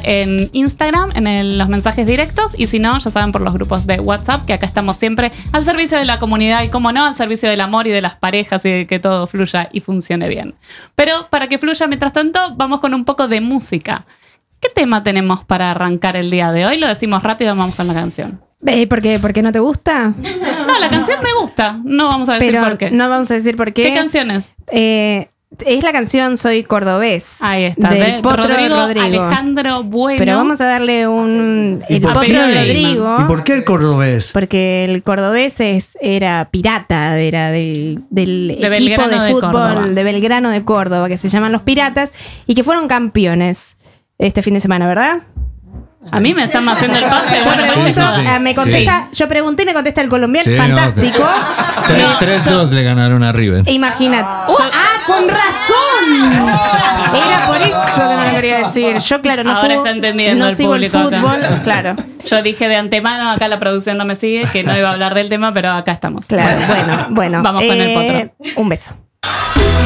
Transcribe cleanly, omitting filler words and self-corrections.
en Instagram, en los mensajes directos, y si no, ya saben, por los grupos de WhatsApp, que acá estamos siempre al servicio de la comunidad y, como no, al servicio del amor y de las parejas y de que todo fluya y funcione bien. Pero para que fluya, mientras tanto, vamos con un poco de música. ¿Qué tema tenemos para arrancar el día de hoy? Lo decimos rápido, vamos con la canción. ¿Por qué no te gusta? No, la canción me gusta. No vamos a decir Pero por qué. no vamos a decir por qué. ¿Qué canción es? Es la canción Soy Cordobés. Ahí está, del Potro de Rodrigo. Alejandro Bueno. Pero vamos a darle el por Potro qué? de Rodrigo. ¿Y por qué el cordobés? Porque el cordobés era pirata, era del equipo Belgrano de de fútbol Córdoba. de Belgrano de Córdoba, que se llaman Los Piratas, y que fueron campeones este fin de semana, ¿verdad? A mí me están haciendo el pase. Yo bueno, pregunto, sí, sí. me contesta, yo pregunté y me contesta el colombiano, Sí, fantástico. 3-2 le ganaron a River. Imagínate. ¡Con razón! Era por eso que no lo quería decir. Yo, claro, no Ahora está entendiendo no el sigo el público acá. fútbol, claro. Yo dije de antemano, acá la producción no me sigue, que no iba a hablar del tema, pero acá estamos. Claro, bueno. Vamos con el potro. Un beso.